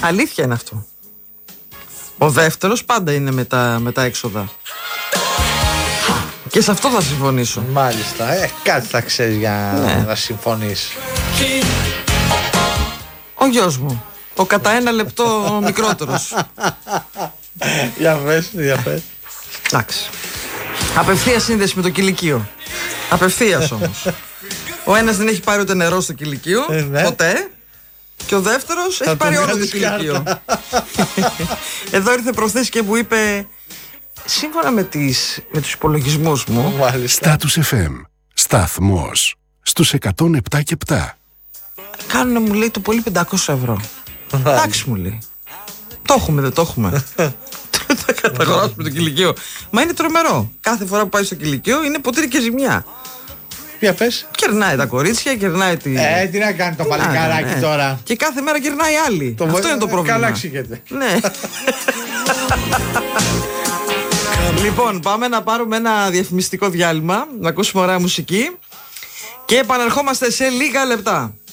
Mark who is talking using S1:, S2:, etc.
S1: Αλήθεια είναι αυτό. Ο δεύτερος πάντα είναι με τα έξοδα. Και σε αυτό θα συμφωνήσω.
S2: Μάλιστα, κάτι θα ξέρεις για να συμφωνείς.
S1: Ο γιος μου, ο κατά 1 λεπτό μικρότερος.
S2: Για πες.
S1: Εντάξει. Απευθείας σύνδεση με το κηλικείο. Απευθείας όμως. Ο ένας δεν έχει πάρει ούτε νερό στο κηλικείο, ποτέ. Και ο δεύτερος έχει πάρει όλο το κηλικείο. Εδώ ήρθε προσθέσει και μου είπε, σύμφωνα με τους υπολογισμούς μου,
S3: Status FM, σταθμός στους 107 και 7.
S1: Κάνουνε, μου λέει, το πολύ 500 ευρώ. Εντάξει, μου λέει. Το έχουμε, δεν το έχουμε. Θα καταγοράσουμε το κηλικείο. Μα είναι τρομερό. Κάθε φορά που πάει στο κηλικείο είναι ποτήρι και ζημιά.
S2: Για πες.
S1: Κερνάει τα κορίτσια, κερνάει τη.
S2: Τι να κάνει το παλικάράκι τώρα.
S1: Και κάθε μέρα κερνάει άλλη. Αυτό είναι το πρόβλημα.
S2: Καλά εξηγείται.
S1: Ναι. Λοιπόν, πάμε να πάρουμε ένα διαφημιστικό διάλειμμα, να ακούσουμε ωραία μουσική και επανερχόμαστε σε λίγα λεπτά.